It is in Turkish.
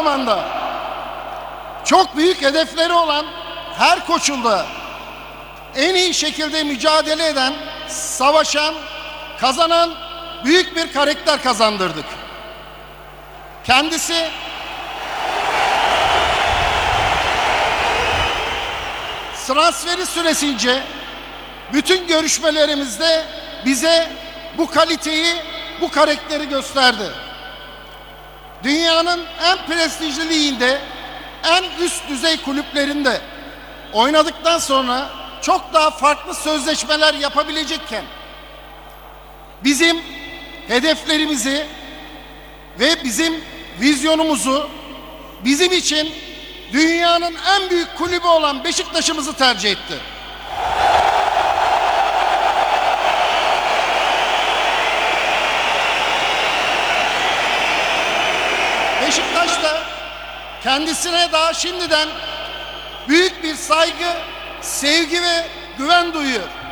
zamanda çok büyük hedefleri olan, her koşulda en iyi şekilde mücadele eden, savaşan, kazanan büyük bir karakter kazandırdık. Kendisi transferi süresince bütün görüşmelerimizde bize bu kaliteyi, bu karakteri gösterdi. Dünyanın en prestijli liginde, en üst düzey kulüplerinde oynadıktan sonra çok daha farklı sözleşmeler yapabilecekken bizim hedeflerimizi ve bizim vizyonumuzu, bizim için dünyanın en büyük kulübü olan Beşiktaş'ımızı tercih etti. Beşiktaş da kendisine daha şimdiden büyük bir saygı, sevgi ve güven duyuyor.